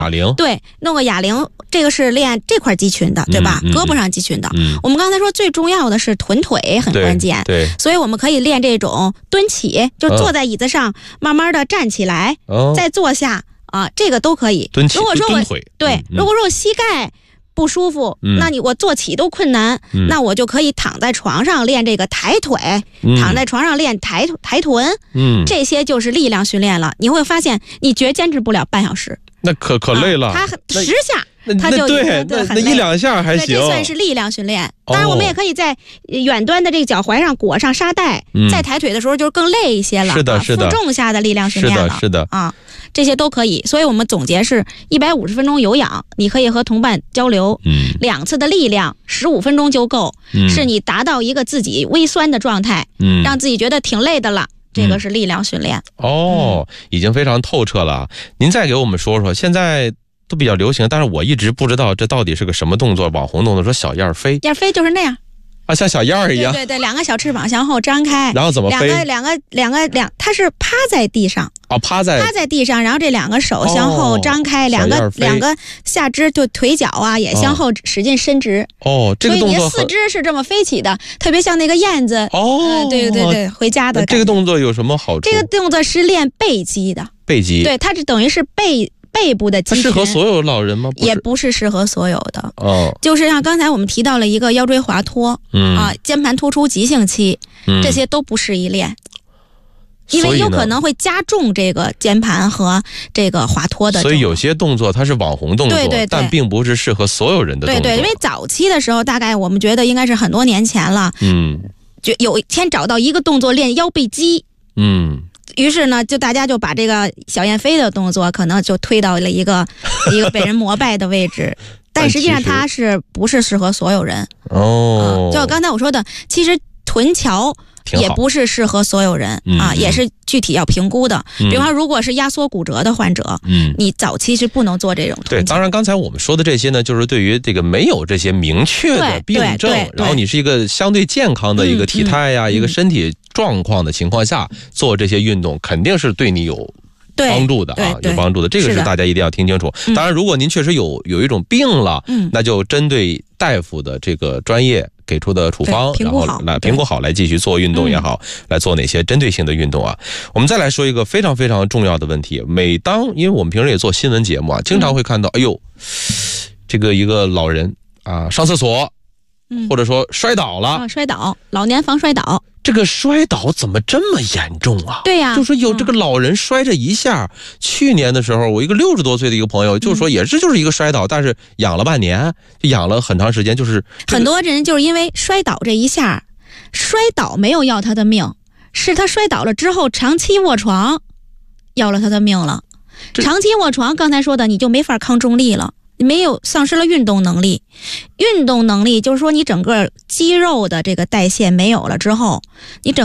哑铃， 对，弄个哑铃，这个是练这块肌群的，对吧？胳膊上肌群的。我们刚才说最重要的是臀腿很关键， 对， 所以我们可以练这种蹲起，就坐在椅子上，慢慢的站起来，再坐下啊，这个都可以。 蹲起， 如果说蹲腿， 对，如果说我膝盖不舒服，那我坐起都困难，那我就可以躺在床上练这个抬腿，躺在床上练抬臀，这些就是力量训练了。你会发现你绝坚持不了半小时， 那可累了， 他10下。他就对，那1-2下还行， 这算是力量训练。当然，我们也可以在远端的这个脚踝上裹上沙袋，在抬腿的时候就更累一些了。 是的，是的， 负重下的力量训练了。 是的啊，这些都可以。所以我们总结是150分钟有氧，你可以和同伴交流，2次的力量15分钟就够，是你达到一个自己微酸的状态，让自己觉得挺累的了。这个是力量训练。 已经非常透彻了。您再给我们说说，现在都比较流行，但是我一直不知道这到底是个什么动作，网红动作，说小燕飞。 燕飞就是那样啊，像小燕儿一样。 对，两个小翅膀向后张开， 然后怎么飞？ 它是趴在地上。趴在地上，然后这2个手向后张开，两个下肢就腿脚啊也向后使劲伸直。 这个动作， 所以你4肢是这么飞起的，特别像那个燕子。对，回家的感觉。 这个动作有什么好处？ 这个动作是练背肌的。 背肌。对， 它是等于是背部的肌群。 它适合所有老人吗？ 也不是适合所有的。就是像刚才我们提到了一个腰椎滑脱，肩盘突出急性期，这些都不适宜练。因为有可能会加重这个肩盘和这个滑脱的。 所以有些动作它是网红动作，对，但并不是适合所有人的动作。 对，因为早期的时候，大概我们觉得应该是很多年前了。就有一天找到一个动作练腰背肌。于是呢，大家就把这个小燕飞的动作可能就推到了一个被人膜拜的位置，但实际上它不是适合所有人。就刚才我说的，其实臀桥也不是适合所有人啊，也是具体要评估的。比方说，如果是压缩骨折的患者，你早期是不能做这种臀桥。 对，当然刚才我们说的这些呢，就是对于这个没有这些明确的病症，然后你是一个相对健康的一个体态呀，一个身体状况的情况下做这些运动，肯定是对你有帮助的啊，有帮助的。这个是大家一定要听清楚。当然，如果您确实有一种病了，那就针对大夫的这个专业给出的处方，然后来评估好，来继续做运动也好，来做哪些针对性的运动啊。我们再来说一个非常非常重要的问题。每当因为我们平时也做新闻节目啊，经常会看到，这个一个老人啊上厕所，或者说摔倒了， 老年防摔倒。 这个摔倒怎么这么严重啊？ 对呀， 就说有这个老人摔这一下。去年的时候，我一个60多岁的一个朋友，就是说就是一个摔倒，但是养了半年，就养了很长时间，就是很多人就是因为摔倒这一下，摔倒没有要他的命，是他摔倒了之后长期卧床，要了他的命了。长期卧床，刚才说的你就没法抗重力了。没有，丧失了运动能力。运动能力就是说你整个肌肉的这个代谢没有了之后，你整